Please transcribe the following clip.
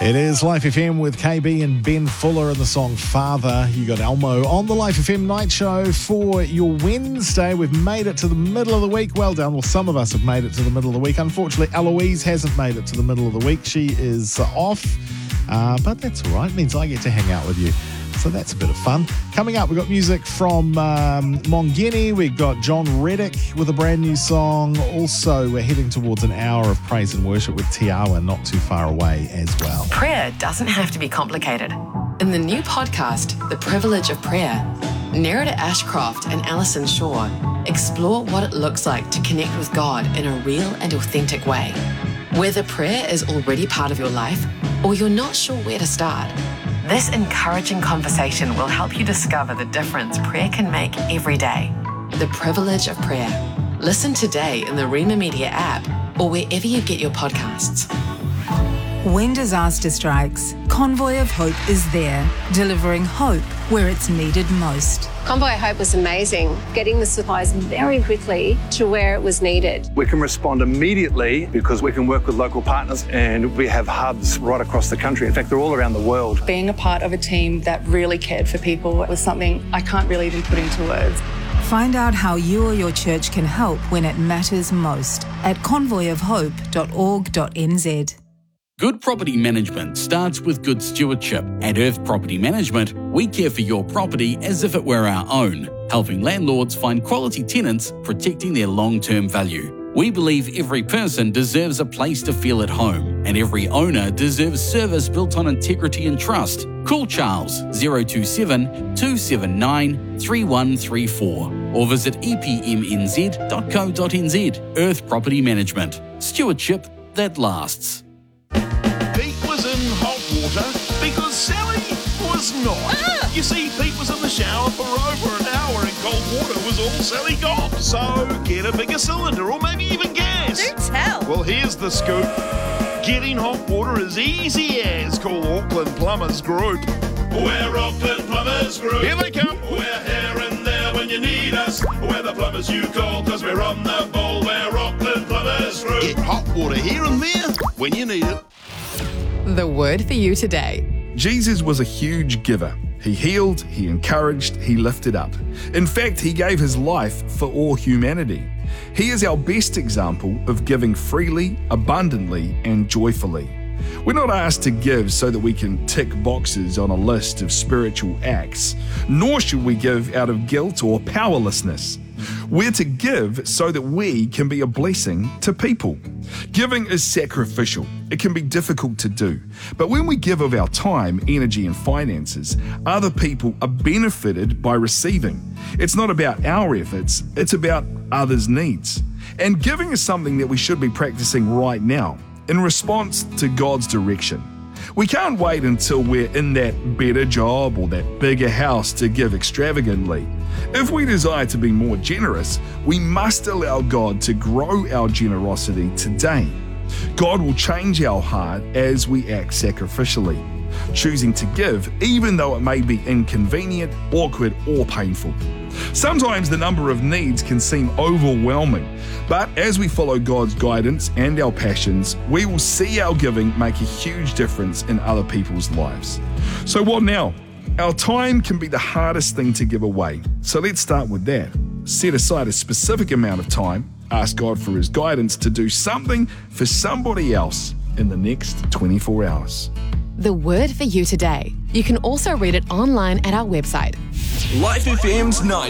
It is Life FM with KB and Ben Fuller and the song Father. You got Elmo on the Life FM night show for your Wednesday. We've made it to the middle of the week. Well done. Well, some of us have made it to the middle of the week. Unfortunately, Eloise hasn't made it to the middle of the week. She is off, but that's all right. It means I get to hang out with you. So that's a bit of fun. Coming up, we've got music from Mongeni. We've got John Reddick with a brand new song. Also, we're heading towards an hour of praise and worship with Tiawa not too far away as well. Prayer doesn't have to be complicated. In the new podcast, The Privilege of Prayer, Nerida Ashcroft and Alison Shaw explore what it looks like to connect with God in a real and authentic way. Whether prayer is already part of your life or you're not sure where to start, this encouraging conversation will help you discover the difference prayer can make every day. The Privilege of Prayer. Listen today in the Rema Media app or wherever you get your podcasts. When disaster strikes, Convoy of Hope is there, delivering hope where it's needed most. Convoy of Hope was amazing, getting the supplies very quickly to where it was needed. We can respond immediately because we can work with local partners, and we have hubs right across the country. In fact, they're all around the world. Being a part of a team that really cared for people was something I can't really even put into words. Find out how you or your church can help when it matters most at convoyofhope.org.nz. Good property management starts with good stewardship. At Earth Property Management, we care for your property as if it were our own, helping landlords find quality tenants, protecting their long-term value. We believe every person deserves a place to feel at home, and every owner deserves service built on integrity and trust. Call Charles 027 279 3134 or visit epmnz.co.nz. Earth Property Management. Stewardship that lasts. Pete was in hot water because Sally was not. You see, Pete was in the shower for over an hour and cold water was all Sally got. So get a bigger cylinder or maybe even gas. Do tell. Well, here's the scoop. Getting hot water is easy as. Call Auckland Plumbers Group. We're Auckland Plumbers Group. Here they come. We're here and there when you need us. We're the plumbers you call because we're on the ball. We're Auckland Plumbers Group. Get hot water here and there when you need it. The word for you today. Jesus was a huge giver. He healed, he encouraged, he lifted up. In fact, he gave his life for all humanity. He is our best example of giving freely, abundantly, and joyfully. We're not asked to give so that we can tick boxes on a list of spiritual acts, nor should we give out of guilt or powerlessness. We're to give so that we can be a blessing to people. Giving is sacrificial. It can be difficult to do. But when we give of our time, energy, and finances, other people are benefited by receiving. It's not about our efforts, it's about others' needs. And giving is something that we should be practicing right now in response to God's direction. We can't wait until we're in that better job or that bigger house to give extravagantly. If we desire to be more generous, we must allow God to grow our generosity today. God will change our heart as we act sacrificially, choosing to give even though it may be inconvenient, awkward, or painful. Sometimes the number of needs can seem overwhelming, but as we follow God's guidance and our passions, we will see our giving make a huge difference in other people's lives. So what now? Our time can be the hardest thing to give away, so let's start with that. Set aside a specific amount of time, ask God for His guidance to do something for somebody else in the next 24 hours. The word for you today. You can also read it online at our website. Life FM's Night